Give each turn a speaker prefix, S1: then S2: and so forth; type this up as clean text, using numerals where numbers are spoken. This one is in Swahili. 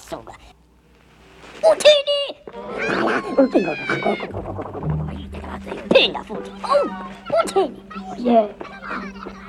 S1: 送个。我踢你！哎呀，pinga futi. Oh,我踢你！耶！